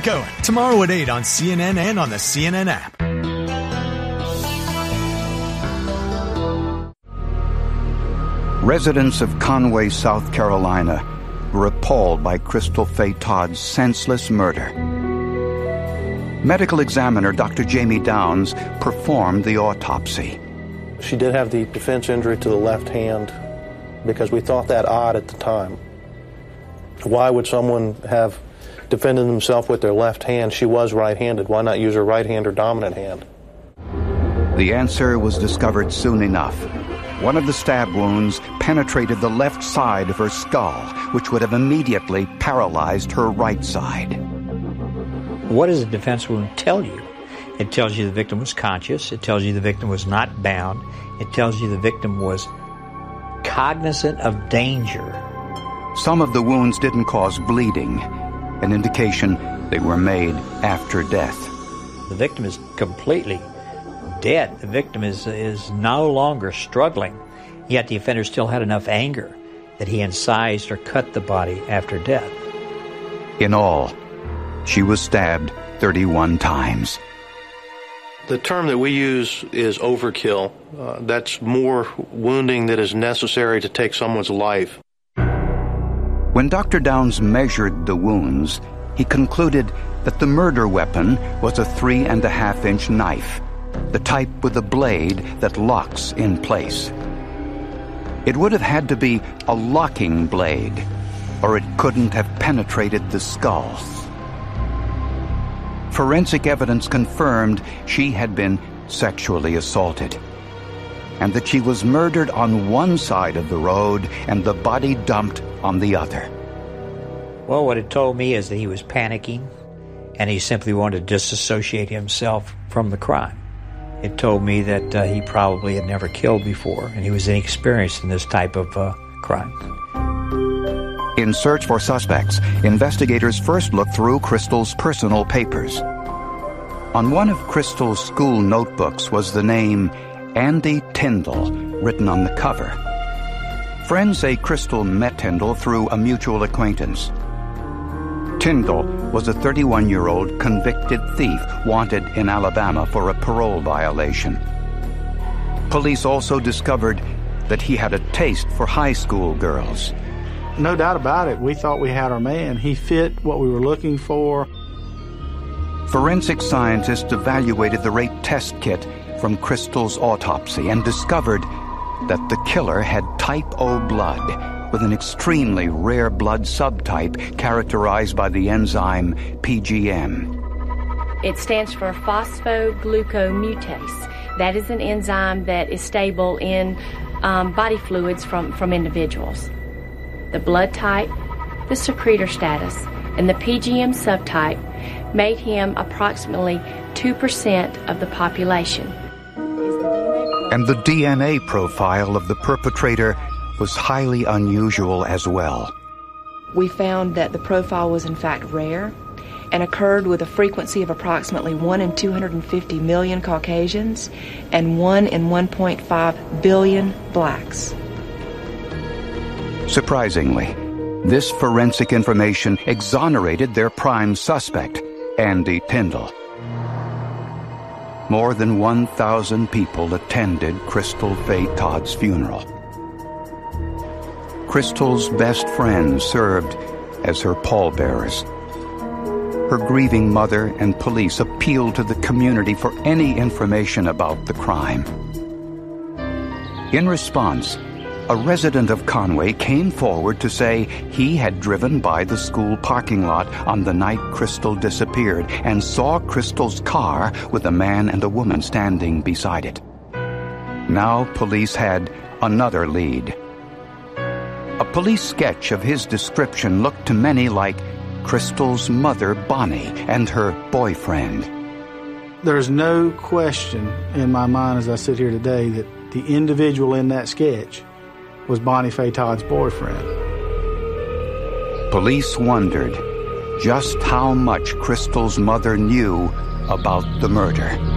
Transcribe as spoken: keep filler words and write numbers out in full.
Keep going. Tomorrow at eight on C N N and on the C N N app. Residents of Conway, South Carolina, were appalled by Crystal Faye Todd's senseless murder. Medical examiner Doctor Jamie Downs performed the autopsy. She did have the defense injury to the left hand because we thought that odd at the time. Why would someone have defended themselves with their left hand? She was right-handed. Why not use her right hand or dominant hand? The answer was discovered soon enough. One of the stab wounds penetrated the left side of her skull, which would have immediately paralyzed her right side. What does a defense wound tell you? It tells you the victim was conscious. It tells you the victim was not bound. It tells you the victim was cognizant of danger. Some of the wounds didn't cause bleeding, an indication they were made after death. The victim is completely dead. The victim is is no longer struggling, yet the offender still had enough anger that he incised or cut the body after death. In all, she was stabbed thirty-one times. The term that we use is overkill. Uh, that's more wounding that is necessary to take someone's life. When Doctor Downs measured the wounds, he concluded that the murder weapon was a three and a half inch knife, the type with a blade that locks in place. It would have had to be a locking blade, or it couldn't have penetrated the skull. Forensic evidence confirmed she had been sexually assaulted, and that she was murdered on one side of the road and the body dumped on the other. Well, what it told me is that he was panicking, and he simply wanted to disassociate himself from the crime. It told me that uh, he probably had never killed before, and he was inexperienced in this type of uh, crime. In search for suspects, investigators first looked through Crystal's personal papers. On one of Crystal's school notebooks was the name Andy Tyndall written on the cover. Friends say Crystal met Tyndall through a mutual acquaintance. Tyndall was a thirty-one-year-old convicted thief wanted in Alabama for a parole violation. Police also discovered that he had a taste for high school girls. No doubt about it. We thought we had our man. He fit what we were looking for. Forensic scientists evaluated the rape test kit from Crystal's autopsy and discovered that the killer had type O blood with an extremely rare blood subtype characterized by the enzyme P G M. It stands for phosphoglucomutase. That is an enzyme that is stable in um, body fluids from, from individuals. The blood type, the secretor status, and the P G M subtype made him approximately two percent of the population. And the D N A profile of the perpetrator was highly unusual as well. We found that the profile was in fact rare and occurred with a frequency of approximately one in two hundred fifty million Caucasians and one in one point five billion blacks. Surprisingly, this forensic information exonerated their prime suspect, Andy Tyndall. More than one thousand people attended Crystal Faye Todd's funeral. Crystal's best friend served as her pallbearers. Her grieving mother and police appealed to the community for any information about the crime. In response, a resident of Conway came forward to say he had driven by the school parking lot on the night Crystal disappeared and saw Crystal's car with a man and a woman standing beside it. Now police had another lead. A police sketch of his description looked to many like Crystal's mother, Bonnie, and her boyfriend. There's no question in my mind as I sit here today that the individual in that sketch was Bonnie Faye Todd's boyfriend. Police wondered just how much Crystal's mother knew about the murder.